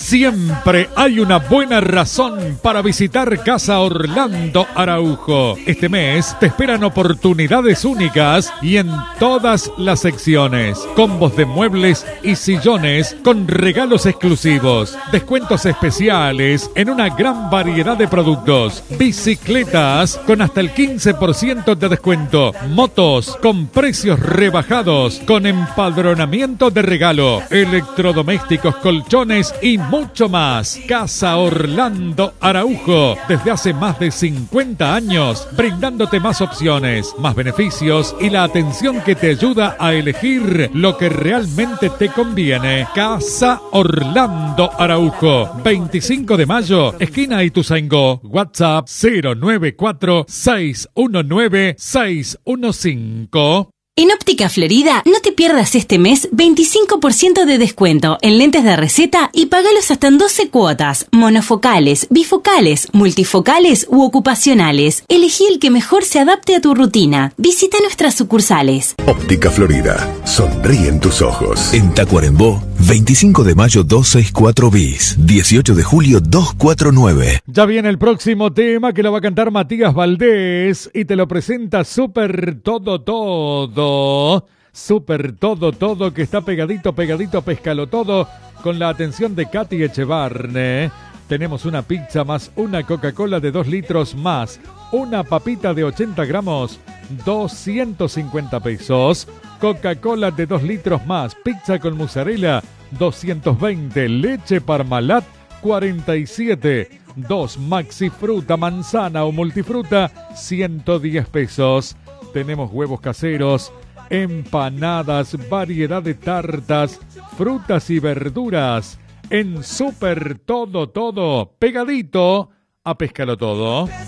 Siempre hay una buena razón para visitar Casa Orlando Araujo. Este mes te esperan oportunidades únicas y en todas las secciones. Combos de muebles y sillones con regalos exclusivos. Descuentos especiales en una gran variedad de productos. Bicicletas con hasta el 15% de descuento. Motos con precios rebajados con empadronamiento de regalo. Electrodomésticos, colchones y mucho más. Casa Orlando Araujo, desde hace más de 50 años, brindándote más opciones, más beneficios y la atención que te ayuda a elegir lo que realmente te conviene. Casa Orlando Araujo, 25 de mayo, esquina Ituzaingó. WhatsApp 094-619-615. En Óptica Florida, no te pierdas este mes 25% de descuento en lentes de receta y pagalos hasta en 12 cuotas, monofocales, bifocales, multifocales u ocupacionales. Elegí el que mejor se adapte a tu rutina. Visita nuestras sucursales. Óptica Florida, sonríen tus ojos. En Tacuarembó, 25 de mayo 264 bis, 18 de julio 249. Ya viene el próximo tema que lo va a cantar Matías Valdés y te lo presenta Super Todo. Super Todo, que está pegadito, Péscalo Todo, con la atención de Katy Echevarne. Tenemos una pizza más una Coca-Cola de 2 litros más una papita de 80 gramos, 250 pesos. Coca-Cola de 2 litros más, pizza con mozzarella, 220. Leche Parmalat, 47. 2 maxi fruta, manzana o multifruta, 110 pesos. Tenemos huevos caseros, empanadas, variedad de tartas, frutas y verduras. En Super Todo, pegadito a Péscalo Todo.